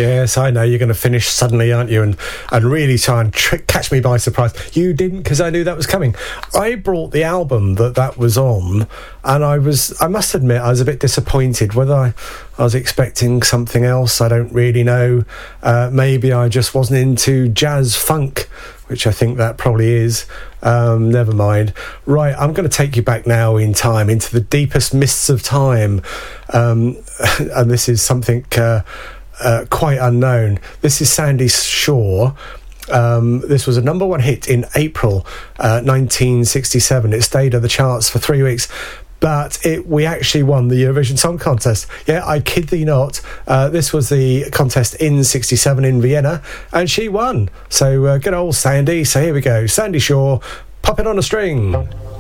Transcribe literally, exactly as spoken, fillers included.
Yes, I know you're going to finish suddenly, aren't you? And and really try and tr- catch me by surprise. You didn't, because I knew that was coming. I brought the album that that was on, and I was, I must admit, I was a bit disappointed. Whether I, I was expecting something else, I don't really know. Uh, maybe I just wasn't into jazz funk, which I think that probably is. Um, never mind. Right, I'm going to take you back now in time, into the deepest mists of time. Um, and this is something uh, uh, quite unknown. This is Sandy Shaw. Um, this was a number one hit in April uh, nineteen sixty-seven. It stayed at the charts for three weeks. But it, we actually won the Eurovision Song Contest. Yeah, I kid thee not. Uh, this was the contest in sixty-seven in Vienna, and she won. So uh, good old Sandy. So here we go. Sandy Shaw, Pop It on a String.